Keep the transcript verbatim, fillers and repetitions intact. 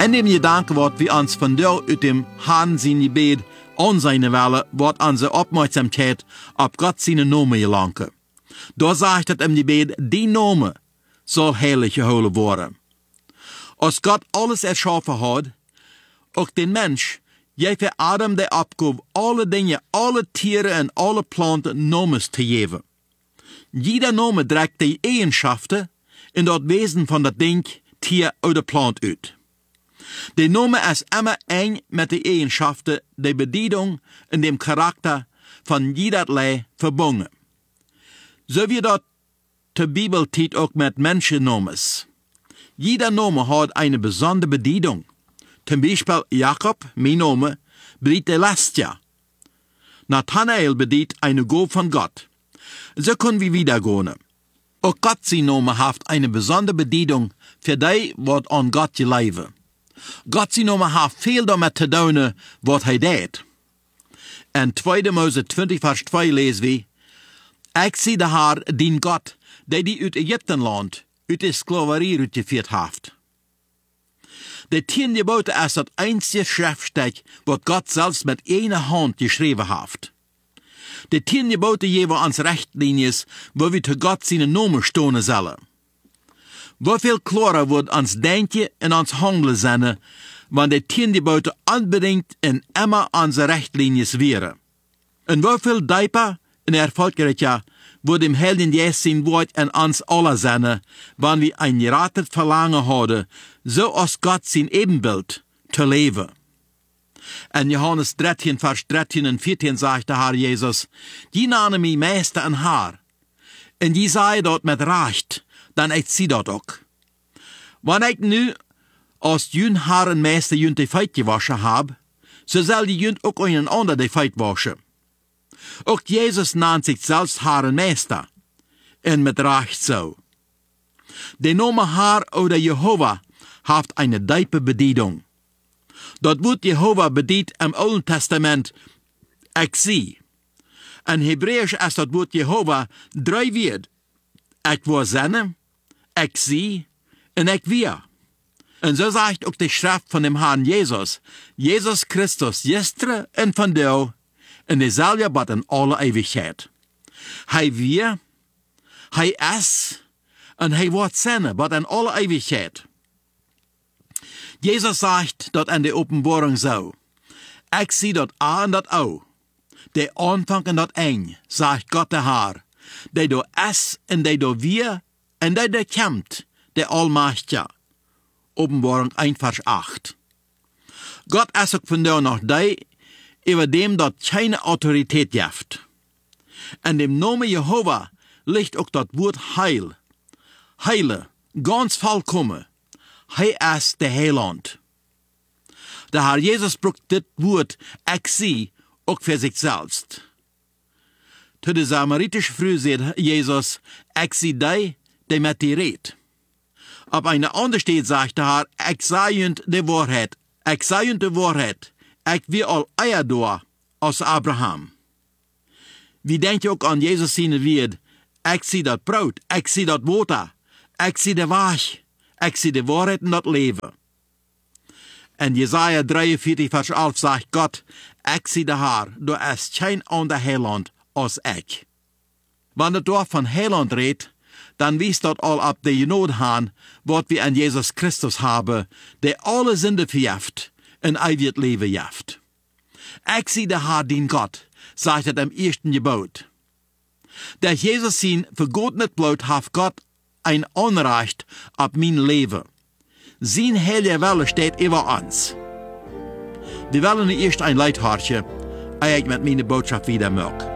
En dem Gedanken wordt wir uns von der uit dem Herrn zijn Gebet an seine Welle, wordt unsere Aufmerksamkeit auf Gott seine Name gelangen. Da sagt het im Gebet, die Name soll heilig gehouden worden. Als Gott alles erschaffen hat, auch den Mensch, jij für Adam de Abgabe, alle Dinge, alle Tiere en alle Planten Nomes te geven. Jeder Name trägt die Eigenschaften in dat Wesen van dat Ding, Tier oder Plant uit. De Name ist immer eng mit den Eigenschaften, der Bedienung und dem Charakter von jederlei verbunden. So wie dat der Bibeltiet auch mit Menschennomes. Jeder Name hat eine besondere Bedienung. Zum Beispiel Jakob, mein Name, bedient der Lastja. Nathanael bedient eine Gabe von Gott. So können wir wiedergehen. Auch Gott sein Name hat eine besondere Bedienung für die, was an Gott geleben. Gott sein Name hat viel damit zu tun, was er tut. In zweiter Mose zwanzig, Vers zwei lesen wir, ich zie de Herr, dien Gott, der die uit Ägyptenland, uit de Sklaverei uitgeführt hat. De tien Gebote ist das einzige Schriftstück, was Gott selbst mit einer Hand geschrieben hat. De tien Gebote geben uns Richtlinien, wo wir zu Gott seine Namen stehen sollen. Wie viel klarer wird uns Denken und uns Handeln sein, wenn die tien Gebote unbedingt in immer unsere Richtlinien wären. Und wie viel deeper und erfolgreicher wird dem Helden Jesus sein Wort in uns alle sein, wenn wir ein geratet Verlangen haben, so als Gott sein Ebenbild zu leben. In Johannes dreizehn, Vers dreizehn und vierzehn sagt der Herr Jesus, die nahmen mich Meister und Herr, und die sei dort mit Recht, dann ich sie dort auch. Wenn ich nu als jün Herr und Meister jün die Feit gewaschen hab, so soll die jün auch einen anderen die Feit waschen. Auch Jesus nannt sich selbst Herr und Meister, und mit Recht so. Der Name Herr oder Jehova hat eine tiefe Bedienung. Dort wird Jehova bedient im Alten Testament, ich sie. In Hebräisch ist das Wort Jehova drei Wörter. Ich war seine, ich sie und ich wir. Und so sagt auch die Schrift von dem Herrn Jesus, Jesus Christus, gestern und von da, und derselbe bat in alle Ewigkeit. Hij wir, hij is, und hij wordt seine, bat in alle Ewigkeit. Jesus sagt dort in der Offenbarung so, ich zie dat A und dat O, der Anfang und dat Eng, sagt Gott der Herr, der do is und der do wir, und der der kommt, der Allmächtige. Offenbarung eins, Vers acht. Gott ist auch von da noch der, über dem dort keine Autorität gibt. In dem Namen Jehova liegt auch das Wort Heil. Heile, ganz vollkommen. Er ist der Heiland. Der Herr Jesus braucht das Wort, ich sie, auch für sich selbst. Zu der samaritische Frau sagt Jesus, ich sie die, die mit dir redet. Auf einer anderen Stelle sagt der Herr, ich sei und die Wahrheit, ich sei und die Wahrheit, ich will all eier da als Abraham. Wie denkt ihr auch an Jesus seine Wort, ich sie das Brot, ich sie das Wasser, ich sie der Weich, ich sie die Wahrheit und das Leben. In Jesaja dreiundvierzig, Vers elf sagt Gott, ich sie der Herr, du ist kein anderer Heiland als ich. Wenn du dort von Heiland redet, dann wies dort all ab der Genot han, was wir an Jesus Christus haben, der alle Sünde verjäft und ewiges Leben jaft. Ich sie der Herr, den Gott, sagt er im ersten Gebot. Der Jesus sein vergotenes Blut hat Gott ein Anrecht auf mein Leben. Sein heilige Wille steht über uns. Wir wollen erst ein Leithartje, ehe ich mit meiner Botschaft wieder mag.